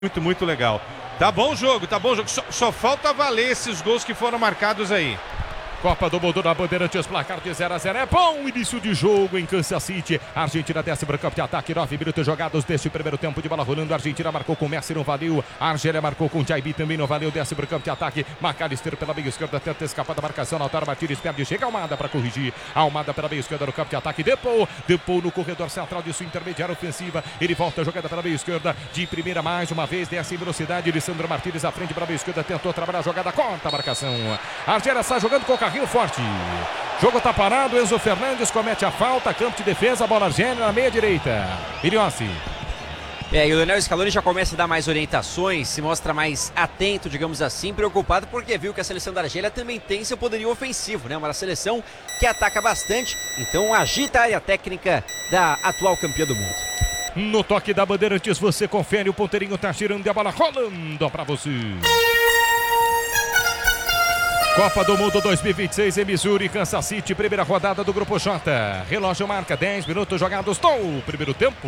Muito legal. Tá bom o jogo, tá bom o jogo. Só falta valer esses gols que foram marcados aí. Copa do Mundo da Bandeirantes, placar de 0-0. É bom início de jogo em Kansas City. A Argentina desce para o campo de ataque. 9 minutos jogados deste primeiro tempo de bola rolando. A Argentina marcou com o Messi, não valeu. A Argélia marcou com o Jaibi, também não valeu. Desce para o campo de ataque. McAllister pela meia esquerda, tenta escapar da marcação. Lautaro Martínez perde, chega Almada para corrigir. Almada pela meia esquerda no campo de ataque. Depou no corredor central de sua intermediária ofensiva. Ele volta a jogada pela meia esquerda. De primeira mais uma vez, desce em velocidade. Lissandro Martínez à frente para a meia esquerda. Tentou trabalhar a jogada, corta a marcação. A Argélia sai jogando com o carrinho forte. Jogo tá parado, Enzo Fernandes comete a falta, campo de defesa, bola Argélia na meia direita. Iriossi. E o Lionel Scaloni já começa a dar mais orientações, se mostra mais atento, digamos assim, preocupado porque viu que a seleção da Argélia também tem seu poderio ofensivo, né? Uma seleção que ataca bastante, então agita a área técnica da atual campeã do mundo. No toque da Bandeirantes você confere, o ponteirinho tá girando e a bola rolando pra você. Copa do Mundo 2026 em Missouri, Kansas City, primeira rodada do Grupo J. Relógio marca 10 minutos jogados no primeiro tempo.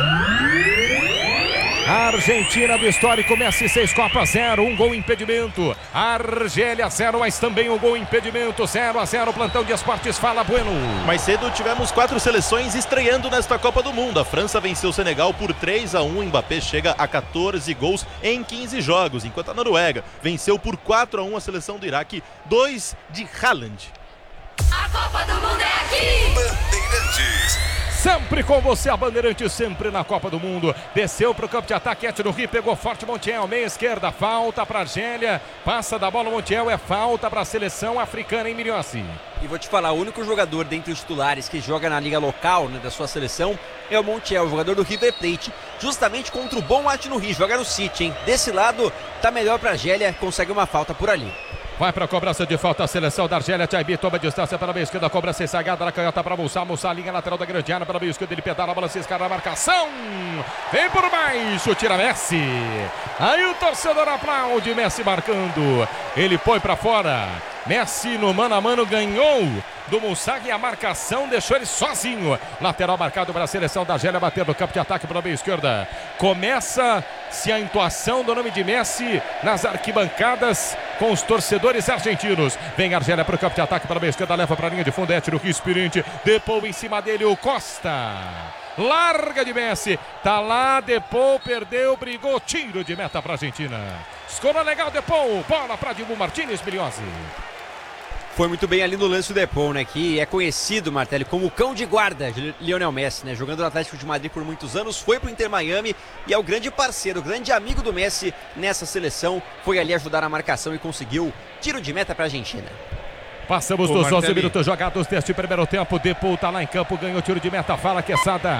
A Argentina do histórico Messi 6 Copa 0, um gol impedimento. Argélia 0, mas também um gol impedimento. 0-0, plantão de esportes, fala Bueno. Mais cedo tivemos 4 seleções estreando nesta Copa do Mundo. A França venceu o Senegal por 3-1. Mbappé chega a 14 gols em 15 jogos, enquanto a Noruega venceu por 4-1 a seleção do Iraque, 2 de Haaland. A Copa do Mundo é aqui! Bandeirantes. Sempre com você, a Bandeirantes, sempre na Copa do Mundo. Desceu para o campo de ataque, Etienne Henry pegou forte Montiel, meia esquerda, falta para a Argélia. Passa da bola Montiel, é falta para a seleção africana em Miriossi. E vou te falar, o único jogador dentre os titulares que joga na liga local, né, da sua seleção é o Montiel, o jogador do River Plate. Justamente contra o bom Etienne Henry, joga no City, hein? Desse lado, tá melhor para a Argélia, consegue uma falta por ali. Vai para a cobrança de falta a seleção da Argélia. Jaibi toma distância pela meia esquerda. Cobrança ensagada na canhota para Moussa. Moussa, linha lateral da grande área. Pela meia esquerda ele pedala. A bola se escara na marcação. Vem por baixo. Tira Messi. Aí o torcedor aplaude. Messi marcando. Ele põe para fora. Messi no mano a mano ganhou do Moussa e a marcação deixou ele sozinho. Lateral marcado para a seleção da Argélia, bater no campo de ataque pela meia esquerda. Começa-se a intuação do nome de Messi nas arquibancadas com os torcedores argentinos. Vem a Argélia para o campo de ataque pela meia esquerda, leva para a linha de fundo, Etienne Henry experiente, Depou em cima dele, o Costa. Larga de Messi, tá lá, Depou, perdeu, brigou, tiro de meta para a Argentina. Escorou legal, Depou, bola para Dibu Martínez, Miliose. Foi muito bem ali no lance do Depou, né? Que é conhecido, Martelli, como o cão de guarda de Lionel Messi, né? Jogando no Atlético de Madrid por muitos anos, foi pro Inter Miami e é o grande parceiro, o grande amigo do Messi nessa seleção. Foi ali ajudar na marcação e conseguiu tiro de meta pra Argentina. Passamos dos 11 minutos jogados deste primeiro tempo. Depou tá lá em campo, ganhou tiro de meta, fala Quesada.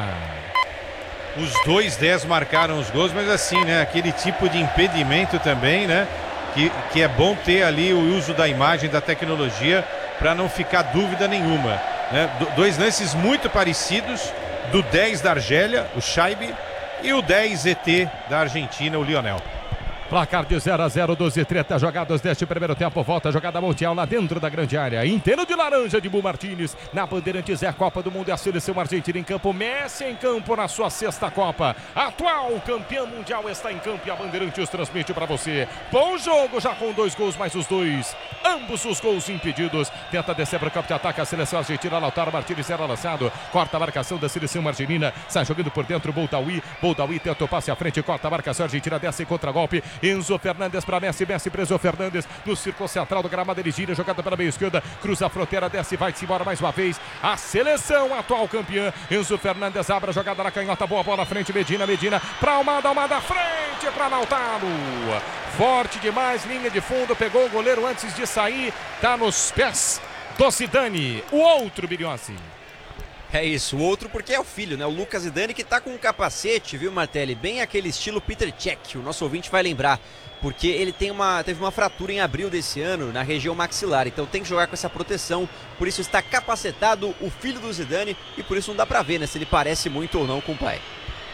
Os dois 10 marcaram os gols, mas assim, né? Aquele tipo de impedimento também, né? Que é bom ter ali o uso da imagem, da tecnologia, para não ficar dúvida nenhuma, né? Dois lances muito parecidos, do 10 da Argélia, o Jaibi, e o 10 ET da Argentina, o Lionel. Placar de 0-0, 12:30 jogados deste primeiro tempo. Volta a jogada Montiel lá dentro da grande área. Inteiro de laranja de Bu Martínez. Na Bandeirantes é a Copa do Mundo, é a seleção argentina em campo. Messi em campo na sua sexta Copa. Atual campeão mundial está em campo e a Bandeirantes transmite para você. Bom jogo já com 2 gols mais os 2. Ambos os gols impedidos. Tenta descer para o campo de ataque a seleção argentina. Lautaro Martínez era lançado. Corta a marcação da seleção argentina. Sai jogando por dentro Boldaui. Boldaui tenta o passe à frente. Corta a marcação argentina. Desce em contra-golpe. Enzo Fernandes para Messi, Messi preso Fernandes no círculo central do gramado, ele gira, jogada pela meia esquerda, cruza a fronteira, desce, vai-se embora mais uma vez, a seleção atual campeã, Enzo Fernandes abre a jogada na canhota, boa bola à frente, Medina para Almada à frente para Lautaro, forte demais, linha de fundo, pegou o goleiro antes de sair, tá nos pés do Zidane, o outro Biriossi. É isso, o outro porque é o filho, né? O Lucas Zidane, que tá com um capacete, viu, Martelli? Bem aquele estilo Peter Cech, o nosso ouvinte vai lembrar. Porque ele teve uma fratura em abril desse ano na região maxilar, então tem que jogar com essa proteção, por isso está capacetado o filho do Zidane e por isso não dá pra ver, né, se ele parece muito ou não com o pai.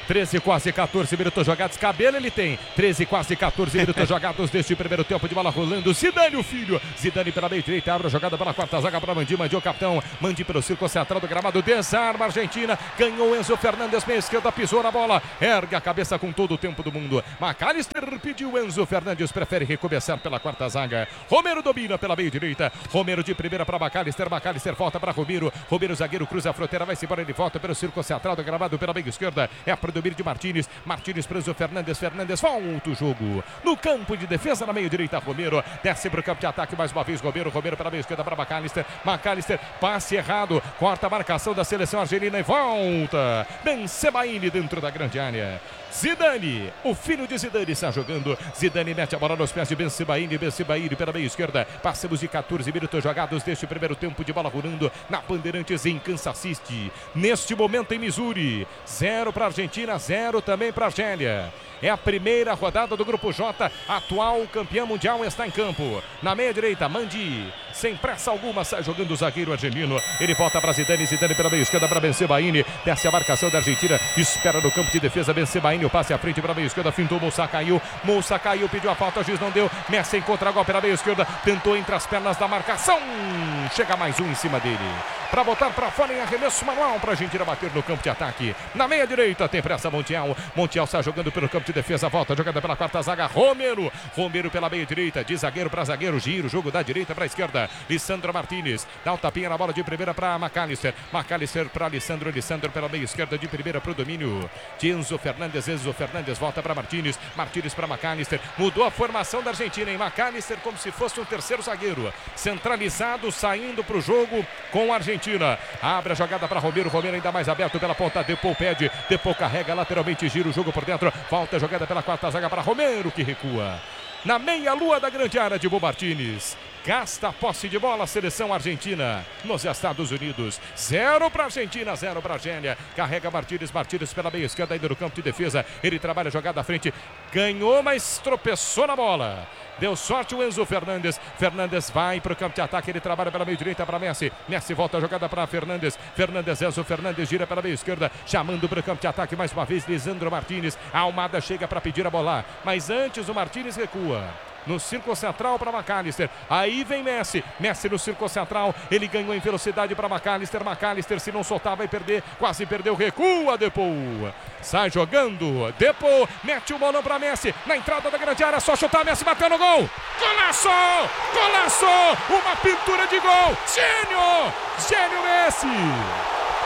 13, quase 14 minutos jogados. Cabelo ele tem. 13, quase 14 minutos jogados deste primeiro tempo de bola rolando. Zidane, o filho. Zidane pela meia direita. Abre a jogada pela quarta zaga para Mandi. Mandi o capitão. Mandi pelo círculo central do gramado. Desarma a Argentina. Ganhou Enzo Fernandes. Meia esquerda. Pisou na bola. Ergue a cabeça com todo o tempo do mundo. McAllister pediu. Enzo Fernandes prefere recomeçar pela quarta zaga. Romero domina pela meia direita. Romero de primeira para McAllister. McAllister volta para Romero. Romero zagueiro cruza a fronteira. Vai-se embora. Ele volta pelo círculo central do gramado pela meia esquerda. É para o domínio de Martínez. Martínez para Enzo Fernandes. Fernandes volta o jogo. No campo de defesa na meia direita. Romero desce para o campo de ataque mais uma vez. Romero pela meia esquerda para McAllister. McAllister passe errado. Corta a marcação da seleção argelina e volta. Bensebaini dentro da grande área. Zidane, o filho de Zidane está jogando. Zidane mete a bola nos pés de Bensebaini. Bensebaini pela meia esquerda. Passamos de 14 minutos jogados deste primeiro tempo de bola rolando na Bandeirantes em Kansas City. Neste momento em Missouri, 0 para a Argentina, 0 também para a Argélia. É a primeira rodada do Grupo J. Atual campeão mundial está em campo. Na meia direita, Mandi. Sem pressa alguma, sai jogando o zagueiro argelino. Ele volta para Zidane. Zidane pela meia esquerda para Bensebaini. Desce a marcação da Argentina. Espera no campo de defesa. Bensebaini. O passe à frente para a meia esquerda. Fintou. Moussa caiu. Moussa caiu. Pediu a falta. O juiz não deu. Messi encontra a gol pela meia esquerda. Tentou entre as pernas da marcação. Chega mais um em cima dele. Para botar para fora em arremesso manual para a Argentina bater no campo de ataque. Na meia direita tem pressa Montiel. Montiel está jogando pelo campo de defesa. Volta jogada pela quarta zaga. Romero. Romero pela meia direita. De zagueiro para zagueiro. Giro. Jogo da direita para a esquerda. Lissandro Martínez. Dá um tapinha na bola de primeira para McAllister. McAllister para Lissandro. Lissandro pela meia esquerda de primeira para o domínio de Enzo Fernandes. Enzo Fernandes volta para Martínez. Martínez para McAllister. Mudou a formação da Argentina em McAllister como se fosse um terceiro zagueiro. Centralizado, saindo para o jogo com a Argentina. Abre a jogada para Romero. Romero ainda mais aberto pela ponta. Depou pede. Depou carrega lateralmente. Gira o jogo por dentro. Volta a jogada pela quarta zaga para Romero que recua. Na meia-lua da grande área de Bo Martínez. Gasta a posse de bola a seleção argentina nos Estados Unidos. 0 para a Argentina, 0 para a Argélia. Carrega Martínez, Martínez pela meia esquerda ainda no campo de defesa. Ele trabalha a jogada à frente. Ganhou, mas tropeçou na bola. Deu sorte o Enzo Fernandes. Fernandes vai para o campo de ataque. Ele trabalha pela meia direita para Messi. Messi volta a jogada para Fernandes. Fernandes, Enzo Fernandes gira pela meia esquerda. Chamando para o campo de ataque mais uma vez Lisandro Martínez. A Almada chega para pedir a bola. Mas antes o Martínez recua. No círculo central para McAllister. Aí vem Messi. Messi no círculo central. Ele ganhou em velocidade para McAllister. McAllister, se não soltar, vai perder. Quase perdeu. Recua, Depou. Sai jogando. Depou. Mete o bolão para Messi. Na entrada da grande área. Só chutar. Messi bateu no gol. Golaço! Golaço! Uma pintura de gol. Gênio! Gênio Messi!